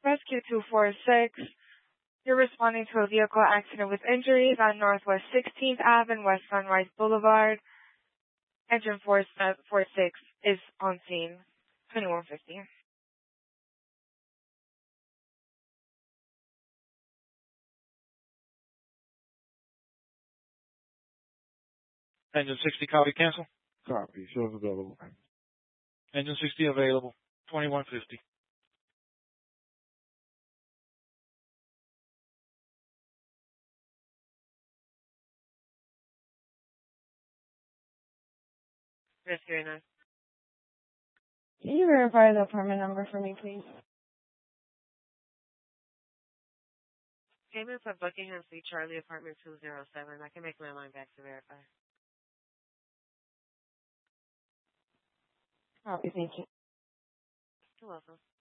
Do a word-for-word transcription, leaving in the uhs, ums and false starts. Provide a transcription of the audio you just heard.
Rescue two four six. You're responding to a vehicle accident with injuries on Northwest sixteenth Avenue and West Sunrise Boulevard. Engine four six is on scene. twenty-one fifty. Engine sixty, copy, cancel. Copy. Shows available. Engine sixty available. twenty-one fifty. Rescue nine. Can you verify the apartment number for me, please? Payments at Buckingham Street, Charlie, apartment two oh seven. I can make my line back to verify. Copy, thank you. You're welcome.